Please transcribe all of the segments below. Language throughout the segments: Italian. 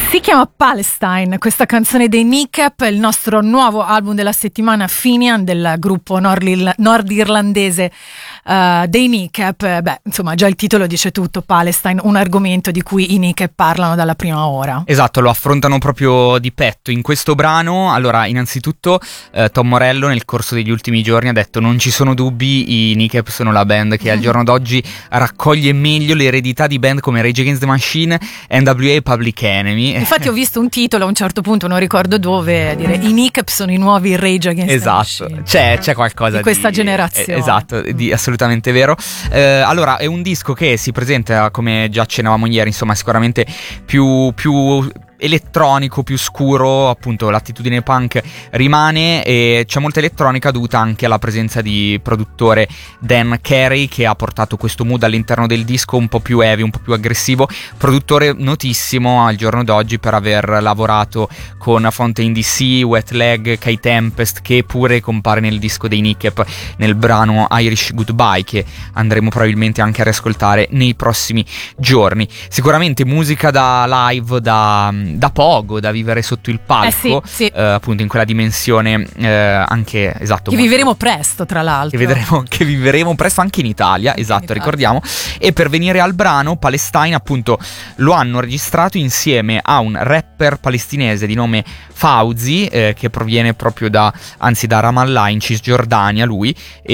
Si chiama Palestine, questa canzone dei Kneecap, il nostro nuovo album della settimana, Finian, del gruppo nordirlandese dei Kneecap. Beh, insomma, già il titolo dice tutto, Palestine, un argomento di cui i Kneecap parlano dalla prima ora. Esatto, lo affrontano proprio di petto in questo brano. Allora, innanzitutto Tom Morello nel corso degli ultimi giorni ha detto: non ci sono dubbi, i Kneecap sono la band che al giorno d'oggi raccoglie meglio l'eredità di band come Rage Against the Machine, NWA e Public Enemy. Infatti ho visto un titolo a un certo punto, non ricordo dove, dire i Kneecap sono i nuovi Rage Against the Machine. C'è qualcosa di questa generazione. Esatto, di assolutamente vero. Allora, è un disco che si presenta, come già accennavamo ieri, insomma, sicuramente più elettronico, più scuro, appunto l'attitudine punk rimane, e c'è molta elettronica dovuta anche alla presenza di produttore Dan Carey, che ha portato questo mood all'interno del disco un po' più heavy, un po' più aggressivo, produttore notissimo al giorno d'oggi per aver lavorato con Fontaine DC, Wet Leg, Kai Tempest, che pure compare nel disco dei Kneecap nel brano Irish Goodbye, che andremo probabilmente anche a riascoltare nei prossimi giorni. Sicuramente musica da live, da pogo, da vivere sotto il palco, sì. Appunto in quella dimensione, anche, esatto, che vivremo presto, tra l'altro, che vivremo presto anche in Italia, esatto, ricordiamo. E per venire al brano, Palestine, appunto, lo hanno registrato insieme a un rapper palestinese di nome Fauzi, che proviene proprio da Ramallah in Cisgiordania, lui,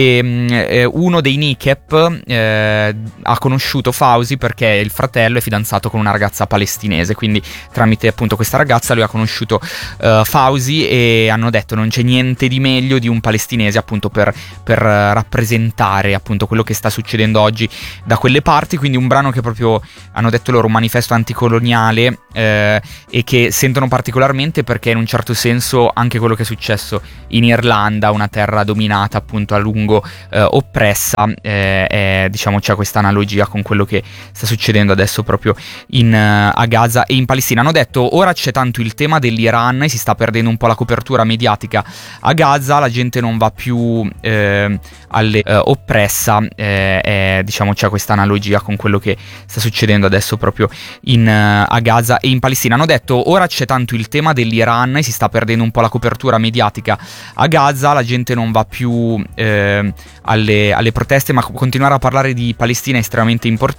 e uno dei Kneecap ha conosciuto Fauzi perché il fratello è fidanzato con una ragazza palestinese, quindi tramite appunto questa ragazza lui ha conosciuto Fauzi, e hanno detto: non c'è niente di meglio di un palestinese, appunto per rappresentare appunto quello che sta succedendo oggi da quelle parti. Quindi un brano che proprio, hanno detto loro, un manifesto anticoloniale, e che sentono particolarmente perché in un certo senso anche quello che è successo in Irlanda, una terra dominata appunto a lungo oppressa, diciamo c'è questa analogia con quello che sta succedendo adesso proprio a Gaza e in Palestina. Hanno detto: ora c'è tanto il tema dell'Iran e si sta perdendo un po' la copertura mediatica a Gaza, la gente non va più alle oppressa, diciamo c'è questa analogia con quello che sta succedendo adesso proprio a Gaza e in Palestina. Hanno detto: ora c'è tanto il tema dell'Iran e si sta perdendo un po' la copertura mediatica a Gaza, la gente non va più alle proteste, ma continuare a parlare di Palestina è estremamente importante.